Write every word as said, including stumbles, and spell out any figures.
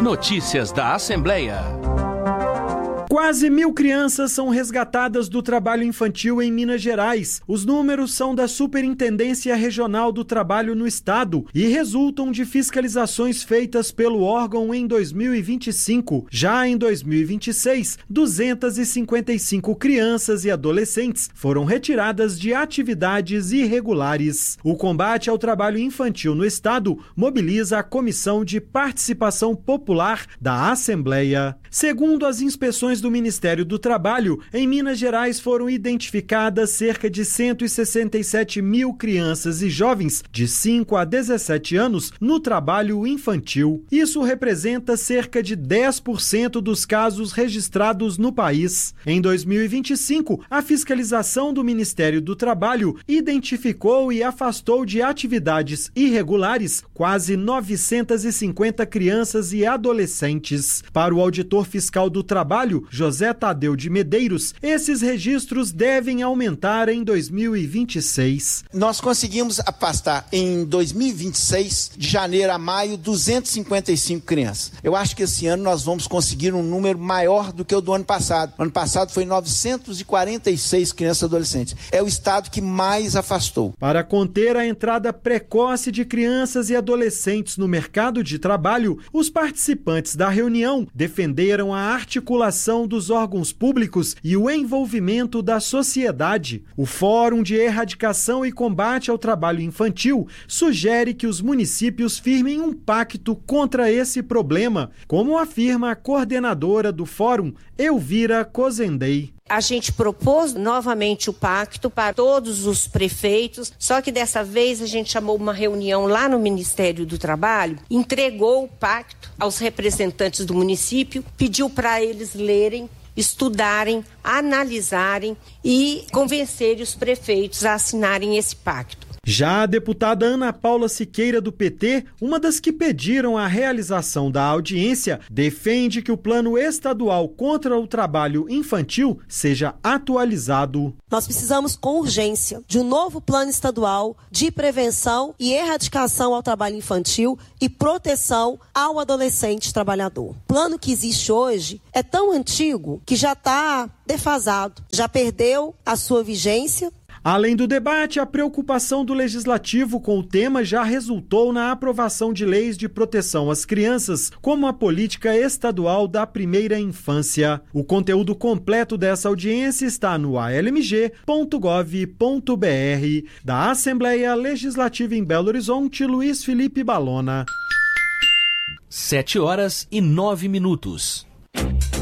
Notícias da Assembleia. Quase mil crianças são resgatadas do trabalho infantil em Minas Gerais. Os números são da Superintendência Regional do Trabalho no Estado e resultam de fiscalizações feitas pelo órgão em dois mil e vinte e cinco. Já em dois mil e vinte e seis, duzentas e cinquenta e cinco crianças e adolescentes foram retiradas de atividades irregulares. O combate ao trabalho infantil no Estado mobiliza a Comissão de Participação Popular da Assembleia. Segundo as inspeções do Ministério do Trabalho, em Minas Gerais foram identificadas cerca de cento e sessenta e sete mil crianças e jovens de cinco a dezessete anos no trabalho infantil. Isso representa cerca de dez por cento dos casos registrados no país. Em dois mil e vinte e cinco, a fiscalização do Ministério do Trabalho identificou e afastou de atividades irregulares quase novecentas e cinquenta crianças e adolescentes. Para o auditor fiscal do Trabalho, José Tadeu de Medeiros, esses registros devem aumentar em dois mil e vinte e seis. Nós conseguimos afastar em dois mil e vinte e seis, de janeiro a maio, duzentas e cinquenta e cinco crianças. Eu acho que esse ano nós vamos conseguir um número maior do que o do ano passado. O ano passado foi novecentas e quarenta e seis crianças e adolescentes. É o estado que mais afastou. Para conter a entrada precoce de crianças e adolescentes no mercado de trabalho, os participantes da reunião defenderam a articulação dos órgãos públicos e o envolvimento da sociedade. O Fórum de Erradicação e Combate ao Trabalho Infantil sugere que os municípios firmem um pacto contra esse problema, como afirma a coordenadora do Fórum, Elvira Cozendei. A gente propôs novamente o pacto para todos os prefeitos, só que dessa vez a gente chamou uma reunião lá no Ministério do Trabalho, entregou o pacto aos representantes do município, pediu para eles lerem, estudarem, analisarem e convencerem os prefeitos a assinarem esse pacto. Já a deputada Ana Paula Siqueira, do P T, uma das que pediram a realização da audiência, defende que o plano estadual contra o trabalho infantil seja atualizado. Nós precisamos com urgência de um novo plano estadual de prevenção e erradicação ao trabalho infantil e proteção ao adolescente trabalhador. O plano que existe hoje é tão antigo que já está defasado, já perdeu a sua vigência. Além do debate, a preocupação do Legislativo com o tema já resultou na aprovação de leis de proteção às crianças, como a política estadual da primeira infância. O conteúdo completo dessa audiência está no a l m g ponto gov ponto b r. Da Assembleia Legislativa em Belo Horizonte, Luiz Felipe Balona. Sete horas e nove minutos.